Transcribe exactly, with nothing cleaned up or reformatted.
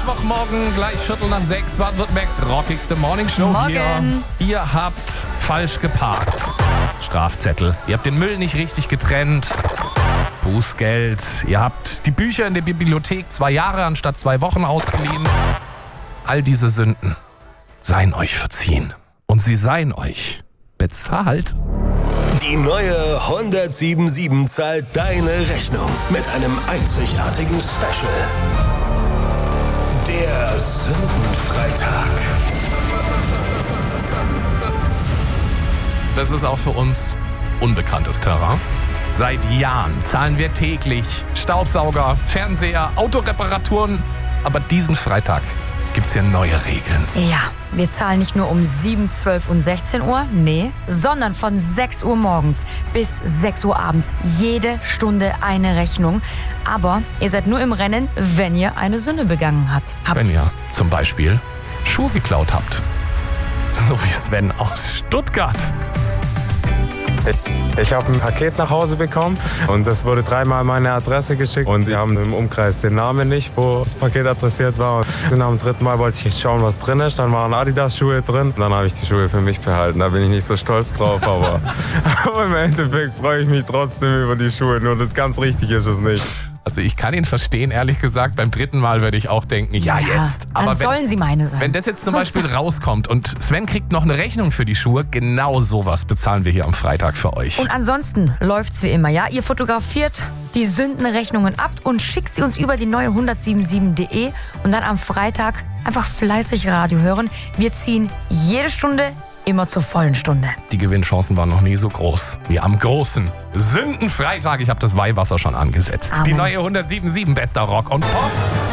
Mittwochmorgen, gleich Viertel nach sechs, Baden-Württembergs rockigste Morningshow. Morgen. Hier. Ihr habt falsch geparkt. Strafzettel. Ihr habt den Müll nicht richtig getrennt. Bußgeld. Ihr habt die Bücher in der Bibliothek zwei Jahre anstatt zwei Wochen ausgeliehen. All diese Sünden seien euch verziehen. Und sie seien euch bezahlt. Die neue hundertsiebenundsiebzig zahlt deine Rechnung mit einem einzigartigen Special. Der Sündenfreitag. Das ist auch für uns unbekanntes Terrain. Seit Jahren zahlen wir täglich Staubsauger, Fernseher, Autoreparaturen. Aber diesen Freitag gibt's ja neue Regeln. Ja, wir zahlen nicht nur um sieben, zwölf und sechzehn Uhr, nee, sondern von sechs Uhr morgens bis sechs Uhr abends jede Stunde eine Rechnung. Aber ihr seid nur im Rennen, wenn ihr eine Sünde begangen habt. habt. Wenn ihr zum Beispiel Schuhe geklaut habt. So wie Sven aus Stuttgart. Ich habe ein Paket nach Hause bekommen und das wurde dreimal meine Adresse geschickt und wir haben im Umkreis den Namen nicht, wo das Paket adressiert war. Und am dritten Mal wollte ich schauen, was drin ist. Dann waren Adidas-Schuhe drin. Dann habe ich die Schuhe für mich behalten. Da bin ich nicht so stolz drauf, aber, aber im Endeffekt freue ich mich trotzdem über die Schuhe. Nur das ganz richtig ist es nicht. Also ich kann ihn verstehen, ehrlich gesagt. Beim dritten Mal würde ich auch denken, ja, Ja, jetzt. dann Aber sollen wenn, sie meine sein. wenn das jetzt zum Beispiel rauskommt und Sven kriegt noch eine Rechnung für die Schuhe, genau sowas bezahlen wir hier am Freitag für euch. Und ansonsten läuft's wie immer, ja? Ihr fotografiert die Sündenrechnungen ab und schickt sie uns über die neue hundertsiebenundsiebzig punkt de und dann am Freitag einfach fleißig Radio hören. Wir ziehen jede Stunde immer zur vollen Stunde. Die Gewinnchancen waren noch nie so groß wie am großen Sündenfreitag. Ich habe das Weihwasser schon angesetzt. Amen. Die neue hundertsiebenundsiebzig bester Rock und Pop.